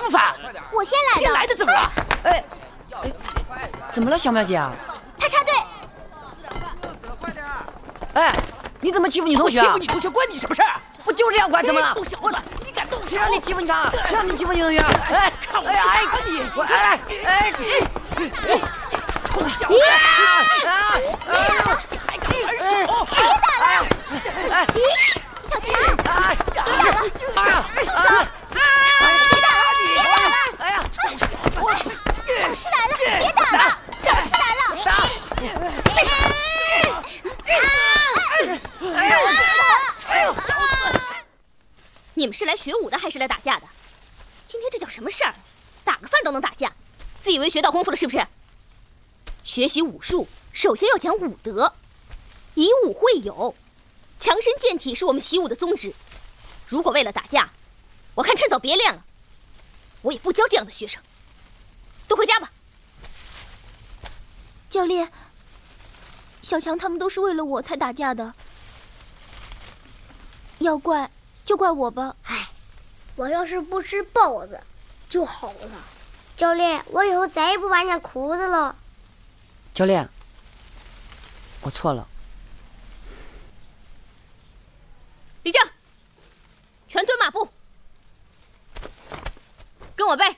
相反。 我先来的。 先来的怎么了？ 哎，怎么了，小苗姐啊？ 他插队。 哎，你怎么欺负女同学啊？ 欺负你同学关你什么事儿？ 我就是要管，怎么了？ 臭小子，你敢动手？ 谁让你欺负你他？谁让你欺负你同学？ 哎，看我打你！臭小子！你还敢还手？ 别打了！小强，别打了！住手！别打了！别打了！ 哎呀，臭小子！ 老师来了，别打了！老师来了！ 哎呦， 住手！ 你们是来学武的还是来打架的？今天这叫什么事儿？打个饭都能打架，自以为学到功夫了是不是？学习武术首先要讲武德，以武会友，强身健体是我们习武的宗旨。如果为了打架，我看趁早别练了，我也不教这样的学生。都回家吧。 教练，小强他们都是为了我才打架的，要怪就怪我吧。 哎，我要是不吃包子就好了。教练，我以后再也不玩那裤子了。 教练，我错了。 立正，全蹲马步，跟我背。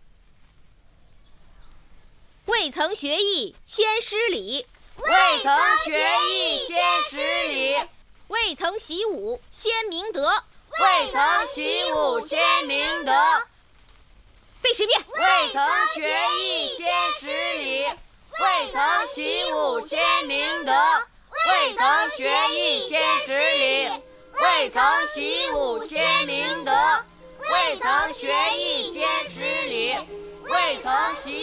未曾学艺先施礼， 未曾学艺先施礼， 未曾习武先明德， 未曾习武先明德。 背10遍。 未曾学艺先施礼，未曾习武先明德，未曾学艺先施礼，未曾习武先明德，未曾学艺先施礼，未曾习